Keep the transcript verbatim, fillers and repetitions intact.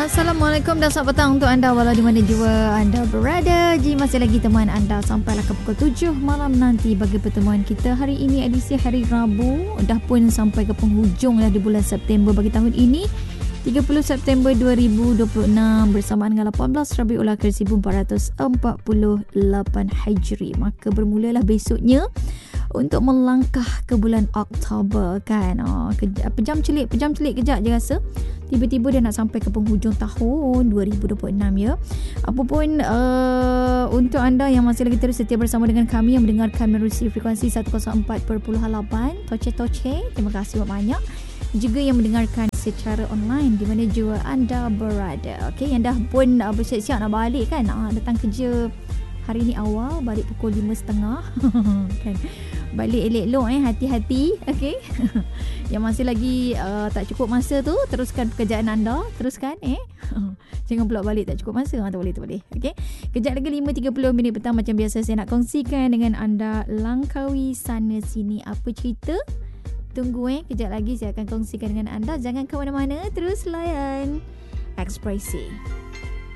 Assalamualaikum dan selamat petang untuk anda walau di mana jua anda berada. Ji masih lagi teman anda sampailah ke pukul tujuh malam nanti bagi pertemuan kita hari ini, edisi hari Rabu. Dah pun sampai ke penghujung dah di bulan September bagi tahun ini, tiga puluh September dua ribu dua puluh enam, bersamaan dengan lapan belas Rabiul Akhir seribu empat ratus empat puluh lapan Hijri. Maka bermulalah besoknya untuk melangkah ke bulan Oktober kan. Oh, kejap, pejam celik, pejam celik kejap je rasa. Tiba-tiba dia nak sampai ke penghujung tahun dua ribu dua puluh enam ya. Apapun uh, untuk anda yang masih lagi terus setia bersama dengan kami yang mendengarkan menerusi frekuensi seratus empat perpuluhan lapan Toce-Toce, terima kasih banyak. Juga yang mendengarkan secara online di mana jua anda berada. Okey, yang dah pun uh, bersiap-siap nak balik kan. Uh, datang kerja hari ni awal, balik pukul lima tiga puluh kan. Balik elok-elok eh, hati-hati. Okey. Yang masih lagi uh, tak cukup masa tu, teruskan pekerjaan anda, teruskan eh. Jangan pula balik tak cukup masa. Ha, tak boleh, tak boleh. Okey. Kejap lagi lima tiga puluh minit petang macam biasa saya nak kongsikan dengan anda langkaui sana sini apa cerita. Tunggu eh, kejap lagi saya akan kongsikan dengan anda. Jangan ke mana-mana, terus layan Ekspresi.